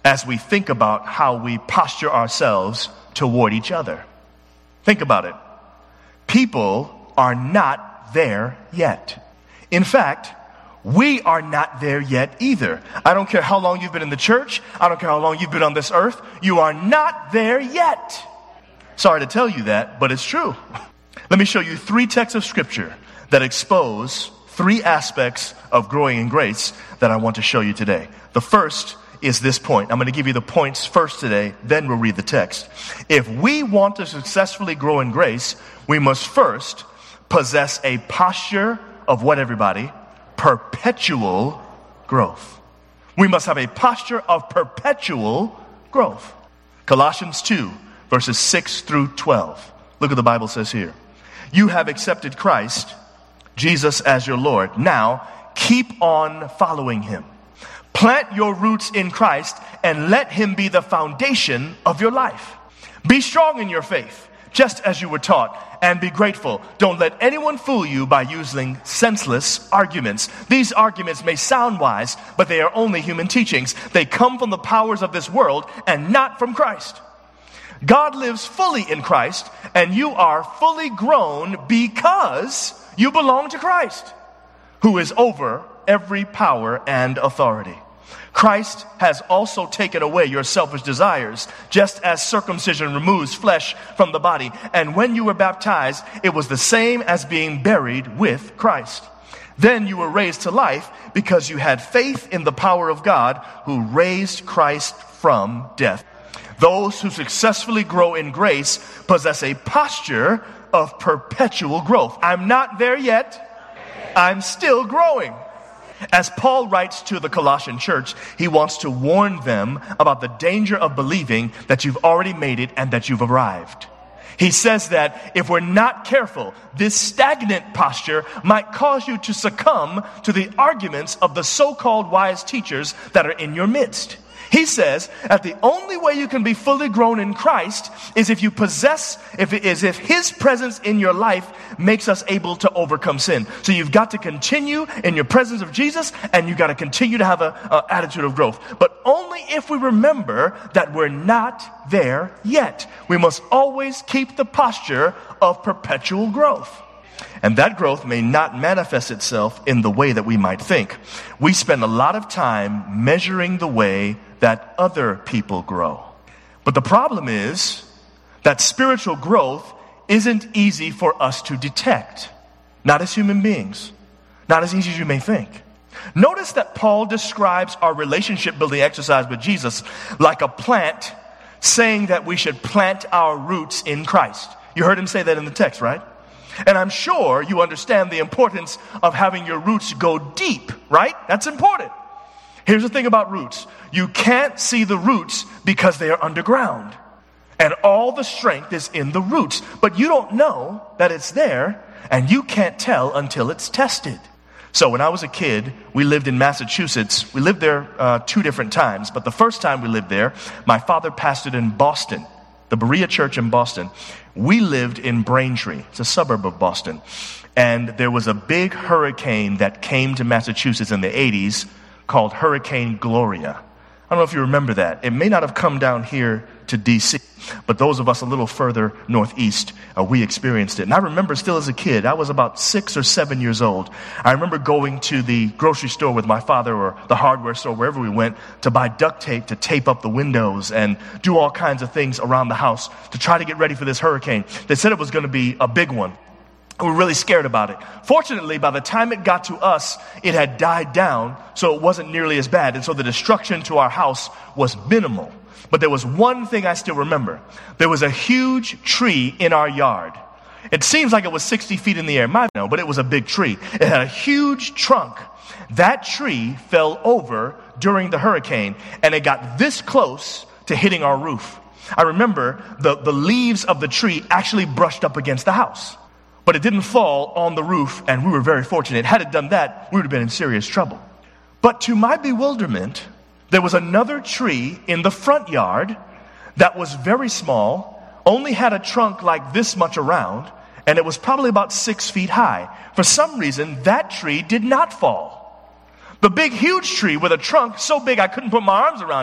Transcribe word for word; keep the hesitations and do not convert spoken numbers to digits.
as we think about how we posture ourselves toward each other. Think about it. People are not there yet. In fact, we are not there yet either. I don't care how long you've been in the church. I don't care how long you've been on this earth. You are not there yet. Sorry to tell you that, but it's true. Let me show you three texts of scripture that expose three aspects of growing in grace that I want to show you today. The first is this point. I'm going to give you the points first today, then we'll read the text. If we want to successfully grow in grace, we must first possess a posture of what, everybody? Perpetual growth. We must have a posture of perpetual growth. Colossians two, verses six through twelve. Look what the Bible says here. You have accepted Christ, Jesus, as your Lord. Now, keep on following him. Plant your roots in Christ and let him be the foundation of your life. Be strong in your faith, just as you were taught, and be grateful. Don't let anyone fool you by using senseless arguments. These arguments may sound wise, but they are only human teachings. They come from the powers of this world and not from Christ. God lives fully in Christ, and you are fully grown because you belong to Christ, who is over every power and authority. Christ has also taken away your selfish desires, just as circumcision removes flesh from the body. And when you were baptized, it was the same as being buried with Christ. Then you were raised to life because you had faith in the power of God who raised Christ from death. Those who successfully grow in grace possess a posture of perpetual growth. I'm not there yet. I'm still growing. As Paul writes to the Colossian church, he wants to warn them about the danger of believing that you've already made it and that you've arrived. He says that if we're not careful, this stagnant posture might cause you to succumb to the arguments of the so-called wise teachers that are in your midst. He says that the only way you can be fully grown in Christ is if you possess, if it is if his presence in your life makes us able to overcome sin. So you've got to continue in your presence of Jesus, and you've got to continue to have a, a attitude of growth. But only if we remember that we're not there yet. We must always keep the posture of perpetual growth. And that growth may not manifest itself in the way that we might think. We spend a lot of time measuring the way that other people grow. But the problem is that spiritual growth isn't easy for us to detect. Not as human beings. Not as easy as you may think. Notice that Paul describes our relationship building exercise with Jesus like a plant, saying that we should plant our roots in Christ. You heard him say that in the text, right? And I'm sure you understand the importance of having your roots go deep, right? That's important. Here's the thing about roots. You can't see the roots because they are underground. And all the strength is in the roots. But you don't know that it's there, and you can't tell until it's tested. So when I was a kid, we lived in Massachusetts. We lived there uh, two different times. But the first time we lived there, my father pastored in Boston, the Berea Church in Boston. We lived in Braintree. It's a suburb of Boston. And there was a big hurricane that came to Massachusetts in the eighties called Hurricane Gloria. I don't know if you remember that. It may not have come down here to D C, but those of us a little further northeast, uh, we experienced it. And I remember still as a kid, I was about six or seven years old. I remember going to the grocery store with my father, or the hardware store, wherever we went, to buy duct tape to tape up the windows and do all kinds of things around the house to try to get ready for this hurricane. They said it was going to be a big one. We were really scared about it. Fortunately, by the time it got to us, it had died down, so it wasn't nearly as bad. And so the destruction to our house was minimal. But there was one thing I still remember. There was a huge tree in our yard. It seems like it was sixty feet in the air, my no, but it was a big tree. It had a huge trunk. That tree fell over during the hurricane, and it got this close to hitting our roof. I remember the, the leaves of the tree actually brushed up against the house. But it didn't fall on the roof, and we were very fortunate. Had it done that, we would have been in serious trouble. But to my bewilderment, there was another tree in the front yard that was very small, only had a trunk like this much around, and it was probably about six feet high. For some reason, that tree did not fall. The big, huge tree with a trunk so big I couldn't put my arms around